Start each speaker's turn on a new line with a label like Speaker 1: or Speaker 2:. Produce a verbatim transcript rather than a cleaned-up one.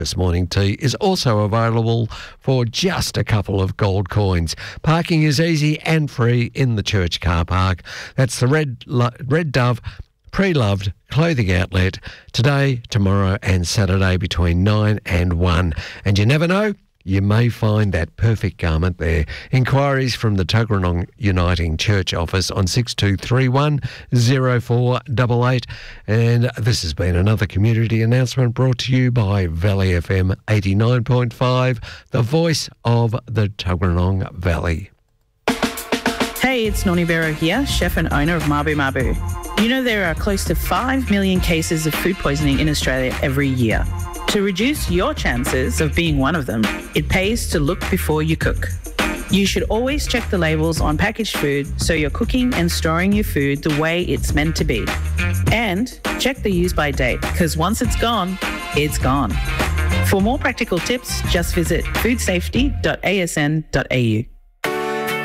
Speaker 1: This morning tea is also available for just a couple of gold coins. Parking is easy and free in the church car park. That's the Red, Lo- Red Dove Pre-Loved Clothing Outlet today, tomorrow and Saturday between nine and one. And you never know, you may find that perfect garment there. Inquiries from the Tuggeranong Uniting Church office on six two three one, zero four eight eight. And this has been another community announcement brought to you by Valley F M eighty-nine point five, the voice of the Tuggeranong Valley.
Speaker 2: Hey, it's Noni Vero here, chef and owner of Mabu Mabu. You know there are close to five million cases of food poisoning in Australia every year. To reduce your chances of being one of them, it pays to look before you cook. You should always check the labels on packaged food so you're cooking and storing your food the way it's meant to be. And check the use by date, because once it's gone, it's gone. For more practical tips, just visit food safety dot a s n dot a u.